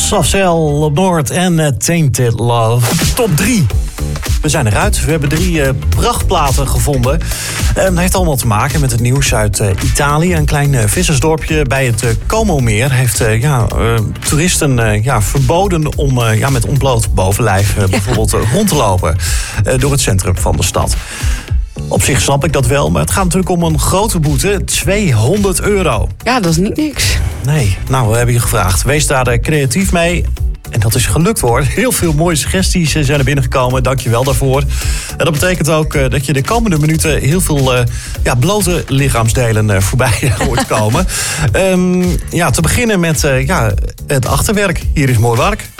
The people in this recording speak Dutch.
Safcel op Noord en Tainted Love. Top 3. We zijn eruit. We hebben 3 prachtplaten gevonden. Dat heeft allemaal te maken met het nieuws uit Italië. Een klein vissersdorpje bij het Como-meer heeft toeristen verboden om met ontbloot bovenlijf bijvoorbeeld rond te lopen door het centrum van de stad. Op zich snap ik dat wel, maar het gaat natuurlijk om een grote boete. €200. Ja, dat is niet niks. Nee, nou, we hebben je gevraagd. Wees daar creatief mee. En dat is gelukt hoor. Heel veel mooie suggesties zijn er binnengekomen. Dank je wel daarvoor. En dat betekent ook dat je de komende minuten heel veel blote lichaamsdelen voorbij hoort komen. Te beginnen met het achterwerk. Hier is mooi werk.